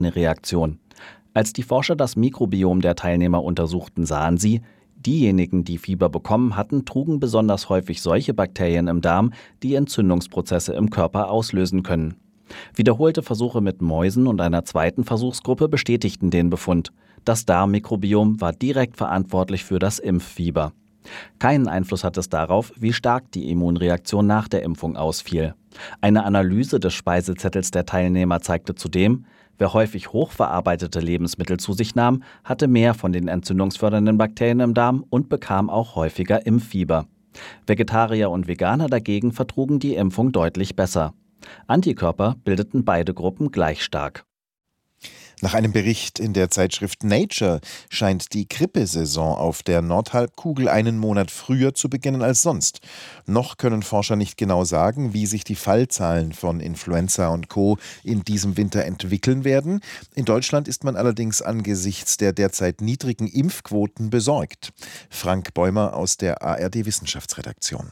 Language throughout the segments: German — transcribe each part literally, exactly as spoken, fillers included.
eine Reaktion. Als die Forscher das Mikrobiom der Teilnehmer untersuchten, sahen sie, diejenigen, die Fieber bekommen hatten, trugen besonders häufig solche Bakterien im Darm, die Entzündungsprozesse im Körper auslösen können. Wiederholte Versuche mit Mäusen und einer zweiten Versuchsgruppe bestätigten den Befund. Das Darmmikrobiom war direkt verantwortlich für das Impffieber. Keinen Einfluss hat es darauf, wie stark die Immunreaktion nach der Impfung ausfiel. Eine Analyse des Speisezettels der Teilnehmer zeigte zudem, wer häufig hochverarbeitete Lebensmittel zu sich nahm, hatte mehr von den entzündungsfördernden Bakterien im Darm und bekam auch häufiger Impffieber. Vegetarier und Veganer dagegen vertrugen die Impfung deutlich besser. Antikörper bildeten beide Gruppen gleich stark. Nach einem Bericht in der Zeitschrift Nature scheint die Grippesaison auf der Nordhalbkugel einen Monat früher zu beginnen als sonst. Noch können Forscher nicht genau sagen, wie sich die Fallzahlen von Influenza und Co. in diesem Winter entwickeln werden. In Deutschland ist man allerdings angesichts der derzeit niedrigen Impfquoten besorgt. Frank Bäumer aus der A R D-Wissenschaftsredaktion.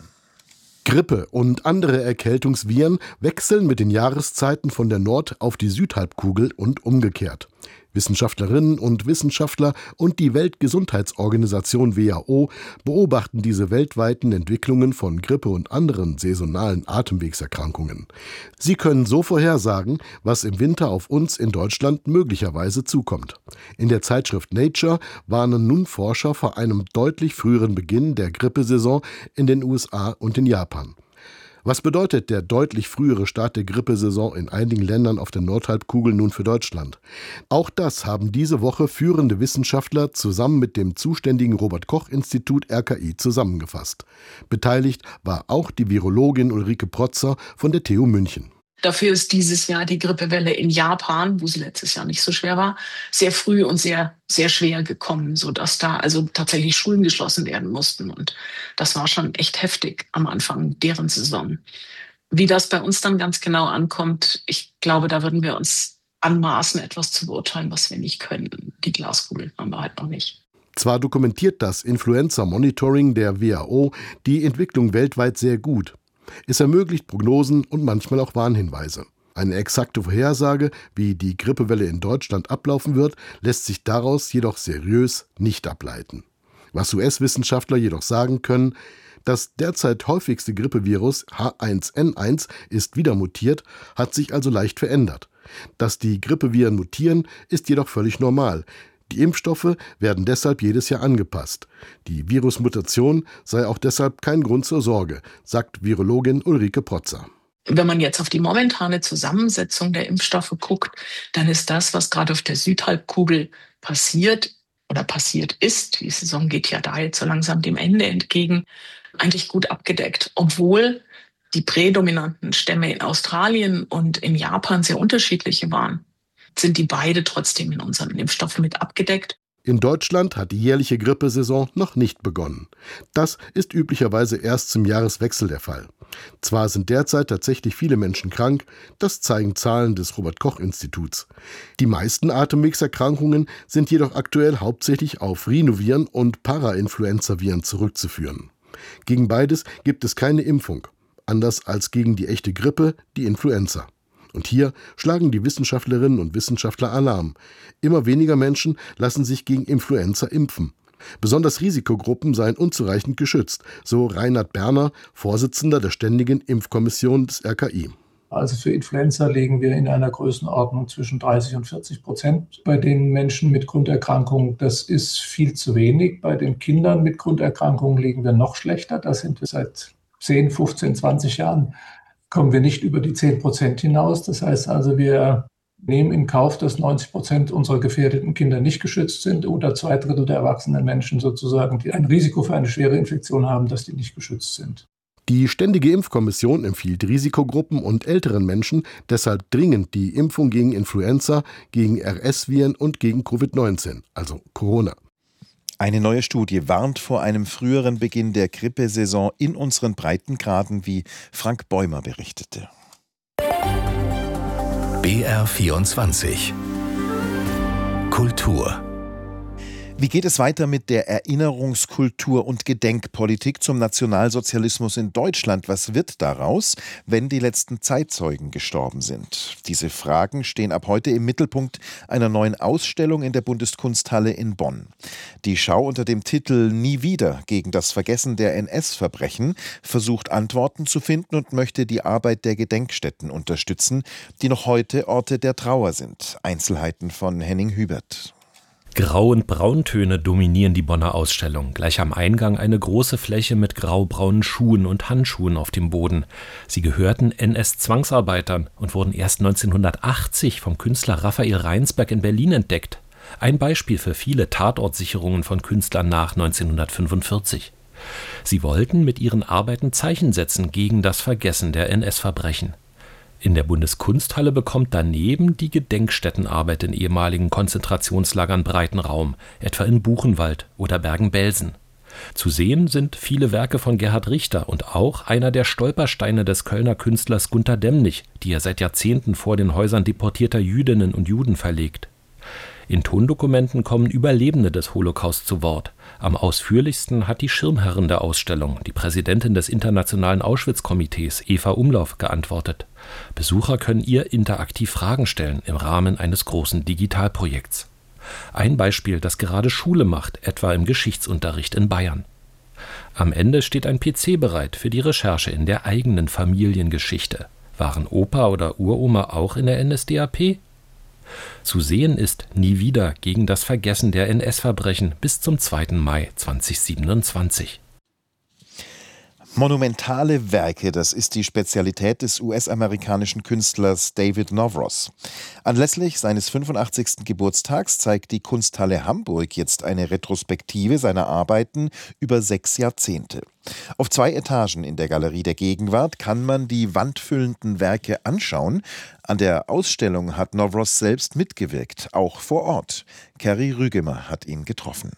Grippe und andere Erkältungsviren wechseln mit den Jahreszeiten von der Nord- auf die Südhalbkugel und umgekehrt. Wissenschaftlerinnen und Wissenschaftler und die Weltgesundheitsorganisation W H O beobachten diese weltweiten Entwicklungen von Grippe und anderen saisonalen Atemwegserkrankungen. Sie können so vorhersagen, was im Winter auf uns in Deutschland möglicherweise zukommt. In der Zeitschrift Nature warnen nun Forscher vor einem deutlich früheren Beginn der Grippesaison in den U S A und in Japan. Was bedeutet der deutlich frühere Start der Grippesaison in einigen Ländern auf der Nordhalbkugel nun für Deutschland? Auch das haben diese Woche führende Wissenschaftler zusammen mit dem zuständigen Robert-Koch-Institut R K I zusammengefasst. Beteiligt war auch die Virologin Ulrike Protzer von der T U München. Dafür ist dieses Jahr die Grippewelle in Japan, wo sie letztes Jahr nicht so schwer war, sehr früh und sehr, sehr schwer gekommen, sodass da also tatsächlich Schulen geschlossen werden mussten. Und das war schon echt heftig am Anfang deren Saison. Wie das bei uns dann ganz genau ankommt, ich glaube, da würden wir uns anmaßen, etwas zu beurteilen, was wir nicht können. Die Glaskugel haben wir halt noch nicht. Zwar dokumentiert das Influenza-Monitoring der W H O die Entwicklung weltweit sehr gut. Es ermöglicht Prognosen und manchmal auch Warnhinweise. Eine exakte Vorhersage, wie die Grippewelle in Deutschland ablaufen wird, lässt sich daraus jedoch seriös nicht ableiten. Was U S-Wissenschaftler jedoch sagen können, das derzeit häufigste Grippevirus H eins N eins ist wieder mutiert, hat sich also leicht verändert. Dass die Grippeviren mutieren, ist jedoch völlig normal. Die Impfstoffe werden deshalb jedes Jahr angepasst. Die Virusmutation sei auch deshalb kein Grund zur Sorge, sagt Virologin Ulrike Protzer. Wenn man jetzt auf die momentane Zusammensetzung der Impfstoffe guckt, dann ist das, was gerade auf der Südhalbkugel passiert oder passiert ist, die Saison geht ja da jetzt so langsam dem Ende entgegen, eigentlich gut abgedeckt. Obwohl die prädominanten Stämme in Australien und in Japan sehr unterschiedliche waren, sind die beide trotzdem in unseren Impfstoffen mit abgedeckt. In Deutschland hat die jährliche Grippesaison noch nicht begonnen. Das ist üblicherweise erst zum Jahreswechsel der Fall. Zwar sind derzeit tatsächlich viele Menschen krank, das zeigen Zahlen des Robert-Koch-Instituts. Die meisten Atemwegserkrankungen sind jedoch aktuell hauptsächlich auf Rhinoviren und Parainfluenzaviren zurückzuführen. Gegen beides gibt es keine Impfung, anders als gegen die echte Grippe, die Influenza. Und hier schlagen die Wissenschaftlerinnen und Wissenschaftler Alarm. Immer weniger Menschen lassen sich gegen Influenza impfen. Besonders Risikogruppen seien unzureichend geschützt, so Reinhard Berner, Vorsitzender der Ständigen Impfkommission des R K I. Also für Influenza liegen wir in einer Größenordnung zwischen dreißig und vierzig Prozent bei den Menschen mit Grunderkrankungen. Das ist viel zu wenig. Bei den Kindern mit Grunderkrankungen liegen wir noch schlechter. Da sind wir seit zehn, fünfzehn, zwanzig Jahren kommen wir nicht über die zehn Prozent hinaus. Das heißt also, wir nehmen in Kauf, dass neunzig Prozent unserer gefährdeten Kinder nicht geschützt sind oder zwei Drittel der erwachsenen Menschen sozusagen, die ein Risiko für eine schwere Infektion haben, dass die nicht geschützt sind. Die Ständige Impfkommission empfiehlt Risikogruppen und älteren Menschen deshalb dringend die Impfung gegen Influenza, gegen R S-Viren und gegen Covid neunzehn, also Corona. Eine neue Studie warnt vor einem früheren Beginn der Grippesaison in unseren Breitengraden, wie Frank Bäumer berichtete. B R vierundzwanzig Kultur. Wie geht es weiter mit der Erinnerungskultur und Gedenkpolitik zum Nationalsozialismus in Deutschland? Was wird daraus, wenn die letzten Zeitzeugen gestorben sind? Diese Fragen stehen ab heute im Mittelpunkt einer neuen Ausstellung in der Bundeskunsthalle in Bonn. Die Schau unter dem Titel »Nie wieder gegen das Vergessen der N S-Verbrechen« versucht Antworten zu finden und möchte die Arbeit der Gedenkstätten unterstützen, die noch heute Orte der Trauer sind. Einzelheiten von Henning Hubert. Grau- und Brauntöne dominieren die Bonner Ausstellung. Gleich am Eingang eine große Fläche mit graubraunen Schuhen und Handschuhen auf dem Boden. Sie gehörten N S-Zwangsarbeitern und wurden erst neunzehnhundertachtzig vom Künstler Raphael Reinsberg in Berlin entdeckt. Ein Beispiel für viele Tatortsicherungen von Künstlern nach neunzehnhundertfünfundvierzig. Sie wollten mit ihren Arbeiten Zeichen setzen gegen das Vergessen der N S-Verbrechen. In der Bundeskunsthalle bekommt daneben die Gedenkstättenarbeit in ehemaligen Konzentrationslagern breiten Raum, etwa in Buchenwald oder Bergen-Belsen. Zu sehen sind viele Werke von Gerhard Richter und auch einer der Stolpersteine des Kölner Künstlers Gunter Demnig, die er seit Jahrzehnten vor den Häusern deportierter Jüdinnen und Juden verlegt. In Tondokumenten kommen Überlebende des Holocaust zu Wort. Am ausführlichsten hat die Schirmherrin der Ausstellung, die Präsidentin des Internationalen Auschwitz-Komitees, Eva Umlauf, geantwortet. Besucher können ihr interaktiv Fragen stellen im Rahmen eines großen Digitalprojekts. Ein Beispiel, das gerade Schule macht, etwa im Geschichtsunterricht in Bayern. Am Ende steht ein P C bereit für die Recherche in der eigenen Familiengeschichte. Waren Opa oder Uroma auch in der N S D A P? Zu sehen ist Nie wieder gegen das Vergessen der N S-Verbrechen bis zum zweiten Mai zweitausendsiebenundzwanzig. Monumentale Werke, das ist die Spezialität des U S-amerikanischen Künstlers David Novros. Anlässlich seines fünfundachtzigsten Geburtstags zeigt die Kunsthalle Hamburg jetzt eine Retrospektive seiner Arbeiten über sechs Jahrzehnte. Auf zwei Etagen in der Galerie der Gegenwart kann man die wandfüllenden Werke anschauen. An der Ausstellung hat Novros selbst mitgewirkt, auch vor Ort. Kerry Rügemer hat ihn getroffen.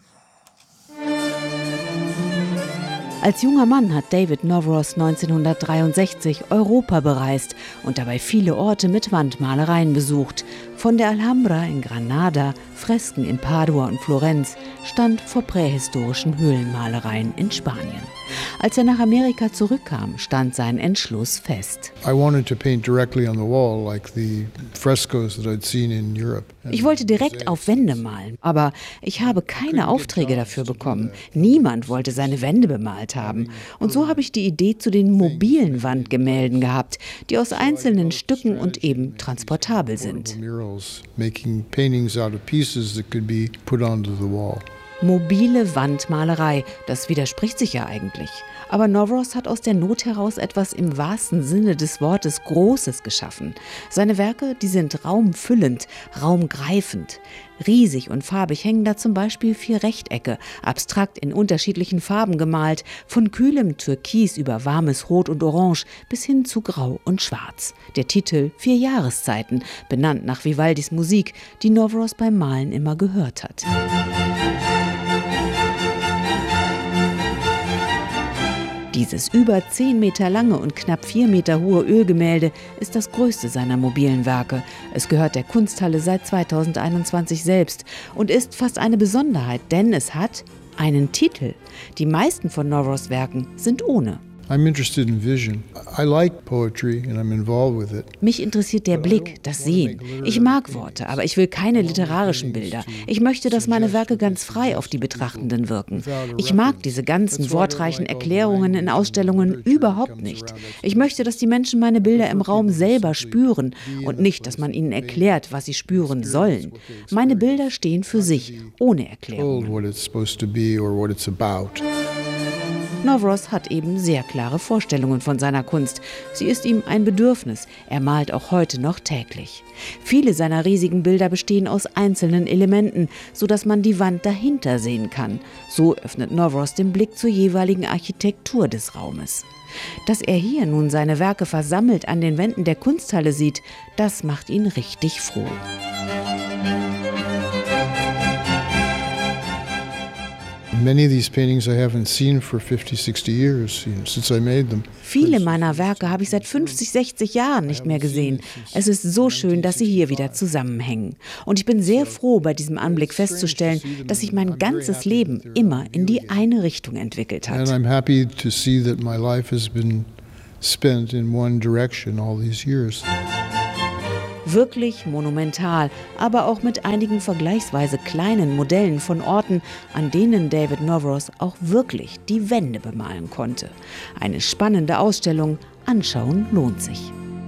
Als junger Mann hat David Novros neunzehnhundertdreiundsechzig Europa bereist und dabei viele Orte mit Wandmalereien besucht. Von der Alhambra in Granada, Fresken in Padua und Florenz, stand vor prähistorischen Höhlenmalereien in Spanien. Als er nach Amerika zurückkam, stand sein Entschluss fest. I wanted to paint directly on the wall, like the frescoes that I'd seen in Europe. Ich wollte direkt auf Wände malen, aber ich habe keine Aufträge dafür bekommen. Niemand wollte seine Wände bemalt haben. Und so habe ich die Idee zu den mobilen Wandgemälden gehabt, die aus einzelnen Stücken und eben transportabel sind. Making paintings out of pieces that could be put onto the wall. Mobile Wandmalerei, das widerspricht sich ja eigentlich. Aber Novros hat aus der Not heraus etwas im wahrsten Sinne des Wortes Großes geschaffen. Seine Werke, die sind raumfüllend, raumgreifend. Riesig und farbig hängen da zum Beispiel vier Rechtecke, abstrakt in unterschiedlichen Farben gemalt, von kühlem Türkis über warmes Rot und Orange bis hin zu Grau und Schwarz. Der Titel Vier Jahreszeiten, benannt nach Vivaldis Musik, die Novros beim Malen immer gehört hat. Dieses über zehn Meter lange und knapp vier Meter hohe Ölgemälde ist das größte seiner mobilen Werke. Es gehört der Kunsthalle seit zweitausendeinundzwanzig selbst und ist fast eine Besonderheit, denn es hat einen Titel. Die meisten von Novros Werken sind ohne. I'm interested in vision. I like poetry and I'm involved with it. Mich interessiert der Blick, das Sehen. Ich mag Worte, aber ich will keine literarischen Bilder. Ich möchte, dass meine Werke ganz frei auf die Betrachtenden wirken. Ich mag diese ganzen wortreichen Erklärungen in Ausstellungen überhaupt nicht. Ich möchte, dass die Menschen meine Bilder im Raum selber spüren und nicht, dass man ihnen erklärt, was sie spüren sollen. Meine Bilder stehen für sich, ohne Erklärung. Novros hat eben sehr klare Vorstellungen von seiner Kunst. Sie ist ihm ein Bedürfnis. Er malt auch heute noch täglich. Viele seiner riesigen Bilder bestehen aus einzelnen Elementen, sodass man die Wand dahinter sehen kann. So öffnet Novros den Blick zur jeweiligen Architektur des Raumes. Dass er hier nun seine Werke versammelt an den Wänden der Kunsthalle sieht, das macht ihn richtig froh. Many of these paintings I haven't seen for fifty, sixty years, you know, since I made them. Viele meiner Werke habe ich seit fünfzig, sechzig Jahren nicht mehr gesehen. Es ist so schön, dass sie hier wieder zusammenhängen. Und ich bin sehr froh, bei diesem Anblick festzustellen, dass sich mein ganzes Leben immer in die eine Richtung entwickelt hat. And I'm happy to see that my life has been spent in one direction all these years. Wirklich monumental, aber auch mit einigen vergleichsweise kleinen Modellen von Orten, an denen David Novros auch wirklich die Wände bemalen konnte. Eine spannende Ausstellung, anschauen lohnt sich.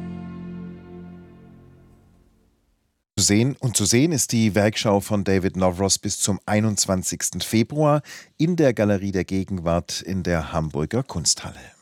Zu sehen und zu sehen ist die Werkschau von David Novros bis zum einundzwanzigsten Februar in der Galerie der Gegenwart in der Hamburger Kunsthalle.